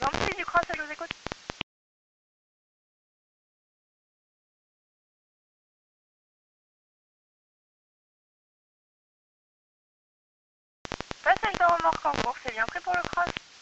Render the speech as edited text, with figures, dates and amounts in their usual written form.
Police du cross, je vous écoute. Passage de remorque en cours, c'est bien pris pour le cross.